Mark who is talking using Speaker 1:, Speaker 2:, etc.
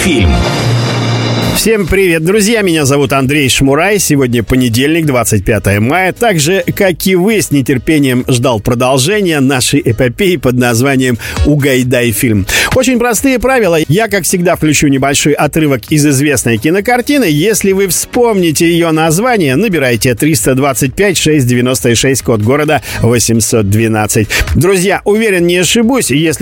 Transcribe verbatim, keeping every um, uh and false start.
Speaker 1: фильм.
Speaker 2: Всем привет, друзья! Меня зовут Андрей Шмурай. Сегодня понедельник, двадцать пятое мая. Так же, как и вы, с нетерпением ждал продолжения нашей эпопеи под названием «Угайдай фильм». Очень простые правила. Я, как всегда, включу небольшой отрывок из известной кинокартины. Если вы вспомните ее название, набирайте триста двадцать пять шестьсот девяносто шесть, код города восемьсот двенадцать. Друзья, уверен, не ошибусь, если